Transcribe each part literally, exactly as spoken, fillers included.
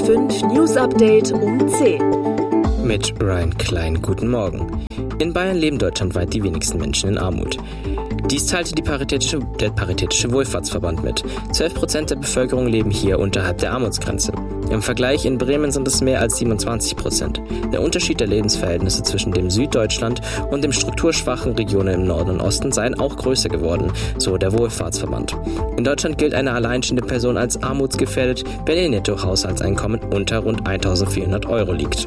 fünf News Update um zehn. Mit Ryan Klein, guten Morgen. In Bayern leben deutschlandweit die wenigsten Menschen in Armut. Dies teilte die Paritätische, der Paritätische Wohlfahrtsverband mit. zwölf Prozent der Bevölkerung leben hier unterhalb der Armutsgrenze. Im Vergleich in Bremen sind es mehr als siebenundzwanzig Prozent. Der Unterschied der Lebensverhältnisse zwischen dem Süddeutschland und den strukturschwachen Regionen im Norden und Osten seien auch größer geworden, so der Wohlfahrtsverband. In Deutschland gilt eine alleinstehende Person als armutsgefährdet, wenn ihr Nettohaushaltseinkommen unter rund eintausendvierhundert Euro liegt.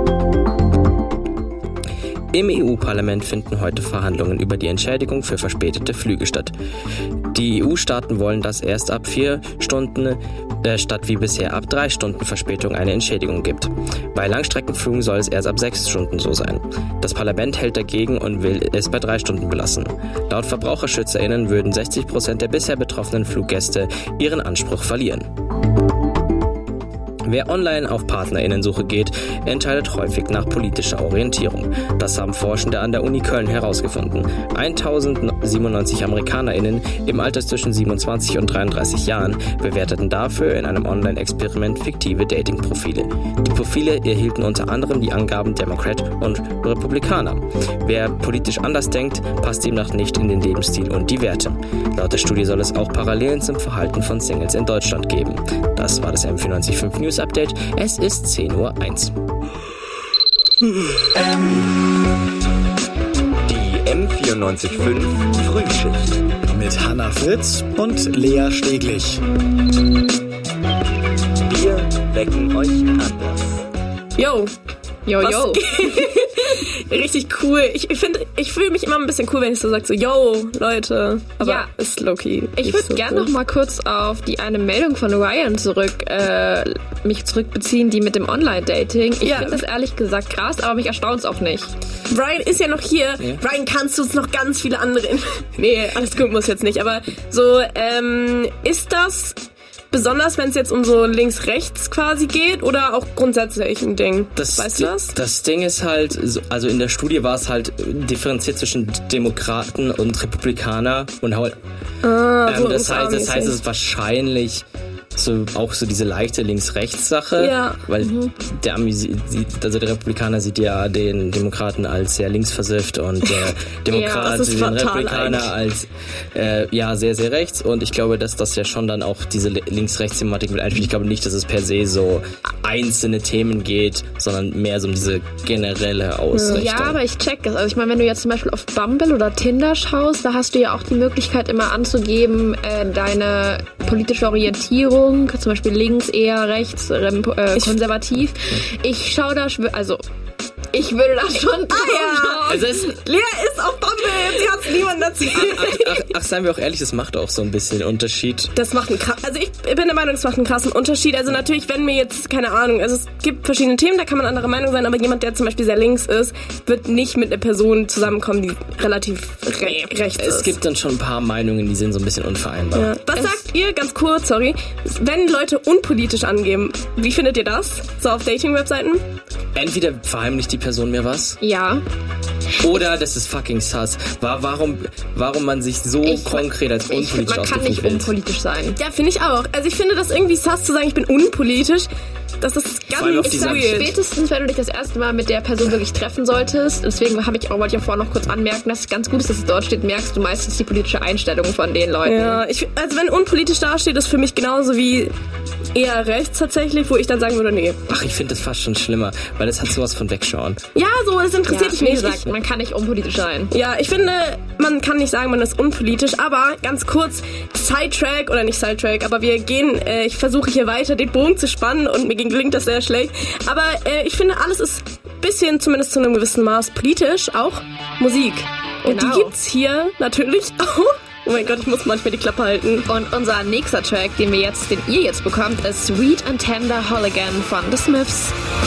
Im E U-Parlament finden heute Verhandlungen über die Entschädigung für verspätete Flüge statt. Die E U-Staaten wollen, dass erst ab vier Stunden äh, statt wie bisher ab drei Stunden Verspätung eine Entschädigung gibt. Bei Langstreckenflügen soll es erst ab sechs Stunden so sein. Das Parlament hält dagegen und will es bei drei Stunden belassen. Laut VerbraucherschützerInnen würden sechzig Prozent der bisher betroffenen Fluggäste ihren Anspruch verlieren. Wer online auf PartnerInnensuche geht, entscheidet häufig nach politischer Orientierung. Das haben Forschende an der Uni Köln herausgefunden. tausendsiebenundneunzig AmerikanerInnen im Alter zwischen siebenundzwanzig und dreiunddreißig Jahren bewerteten dafür in einem Online-Experiment fiktive Dating-Profile. Die Profile erhielten unter anderem die Angaben Democrat und Republikaner. Wer politisch anders denkt, passt demnach nicht in den Lebensstil und die Werte. Laut der Studie soll es auch Parallelen zum Verhalten von Singles in Deutschland geben. Das war das M vierundneunzig Komma fünf News Update. Es ist zehn Uhr eins. Die M vierundneunzig Komma fünf Frühschicht. Mit Hannah Fritz und Lea Steglich. Wir wecken euch anders. Yo. Yo, Was yo. Richtig cool. Ich finde, ich fühle mich immer ein bisschen cool, wenn ich so sage, so, yo, Leute. Aber Ja. ist low-key. Ich würde so gerne noch mal kurz auf die eine Meldung von Ryan zurück, äh, mich zurückbeziehen, die mit dem Online-Dating. Ich Ja. finde das ehrlich gesagt krass, aber mich erstaunt es auch nicht. Ryan ist ja noch hier. Ja. Ryan, kannst du uns noch ganz viele andere... nee, alles gut, muss jetzt nicht. Aber so, ähm, ist das... besonders, wenn es jetzt um so links-rechts quasi geht oder auch grundsätzlich ein Ding? Das, weißt du das? Das Ding ist halt, so- also in der Studie war es halt differenziert zwischen Demokraten und Republikaner und halt, Ah, ähm, so das heißt, das U S A-mäßig. heißt, es ist wahrscheinlich so auch so diese leichte Links-Rechts-Sache, Ja. weil der Ami sieht, also der Republikaner sieht ja den Demokraten als sehr linksversifft und der Demokrat das ist sieht den fatal Republikaner eigentlich. als äh, ja sehr sehr rechts und ich glaube, dass das ja schon dann auch diese Links-Rechts-Thematik mit einspielt. Ich glaube nicht, dass es per se so einzelne Themen geht, sondern mehr so um diese generelle Ausrichtung. Ja, aber ich check es. Also ich meine, wenn du jetzt zum Beispiel auf Bumble oder Tinder schaust, da hast du ja auch die Möglichkeit immer anzugeben, äh, deine politische Orientierung, zum Beispiel links, eher rechts, rem- äh, konservativ. Ich schaue da, schw- also ich würde da schon drauf ja. Also es, Lea ist auf Bumble, sie hat es niemandem erzählt. ach, ach, ach, seien wir auch ehrlich, das macht auch so ein bisschen Unterschied. Das macht einen krassen, also ich bin der Meinung, es macht einen krassen Unterschied. Also natürlich, wenn mir jetzt, keine Ahnung, also es gibt verschiedene Themen, da kann man anderer Meinung sein, aber jemand, der zum Beispiel sehr links ist, wird nicht mit einer Person zusammenkommen, die relativ re- rechts ist. Es gibt dann schon ein paar Meinungen, die sind so ein bisschen unvereinbar. Ja. Was sagt ihr, ganz kurz, sorry, wenn Leute unpolitisch angeben, wie findet ihr das? So auf Dating-Webseiten? Entweder verheimlicht die Person mir was, Ja. oder das ist fucking sus. War, warum, warum man sich so Ich- konkret als Ich finde, unpolitisch man kann ausdrücken nicht will. unpolitisch sein. Ja, finde ich auch. Also ich finde das irgendwie sus zu sagen, ich bin unpolitisch. Das ist allem auf ganz dieser- weird. Spätestens, wenn du dich das erste Mal mit der Person wirklich treffen solltest, deswegen habe ich auch, wollte ich auch vorher noch kurz anmerken, dass es ganz gut ist, dass es dort steht, merkst du meistens die politische Einstellung von den Leuten. Ja, ich, also wenn unpolitisch dasteht, ist für mich genauso wie eher rechts tatsächlich, wo ich dann sagen würde, nee. Ach, ich finde das fast schon schlimmer, weil das hat sowas von wegschauen. Ja, so, es interessiert dich wie nicht. gesagt, man kann nicht unpolitisch sein. Ja, ich finde, man kann nicht sagen, man ist unpolitisch, aber ganz kurz, Sidetrack, oder nicht Sidetrack, aber wir gehen, äh, ich versuche hier weiter den Bogen zu spannen und mir gelingt das sehr schlecht. Aber äh, ich finde, alles ist ein bisschen, zumindest zu einem gewissen Maß, politisch, auch Musik. Und Genau. die gibt's hier natürlich auch. Oh mein Gott, ich muss manchmal die Klappe halten. Und unser nächster Track, den wir jetzt, den ihr jetzt bekommt, ist Sweet and Tender Hooligan von The Smiths.